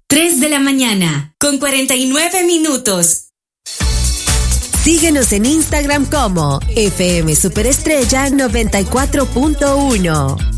3 de la mañana, con 49 minutos. Síguenos en Instagram como FM Superestrella 94.1.